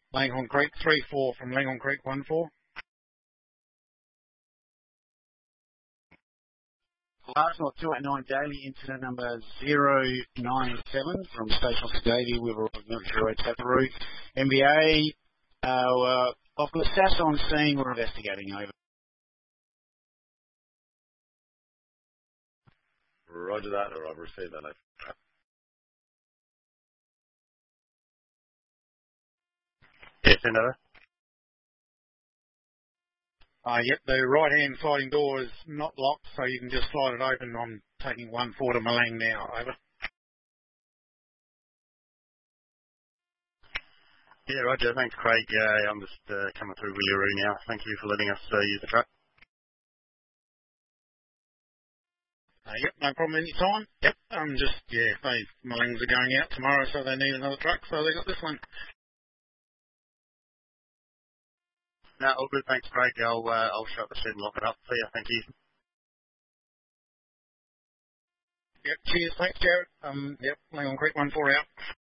Langhorne Creek 3-4 from Langhorne Creek 1-4. Arsenal 289 Daily, incident number 097 from Station Officer Davey with Military Road Taparoo. MBA, I've got SAS on scene, we're investigating, over. Roger that, or I've received that. Yes, Senator. Yep, the right-hand sliding door is not locked, so you can just slide it open. I'm taking 1-4 to Malang now, over. Yeah, Roger. Thanks, Craig. I'm just coming through Williaroo now. Thank you for letting us use the truck. Yep, no problem anytime. Yep, Malangs are going out tomorrow, so they need another truck, so they got this one. No, all good. Thanks, Craig. I'll shut the shed and lock it up for you. Thank you. Yep, cheers. Thanks, Jared. Yep, Langhorne Creek 1-4 out.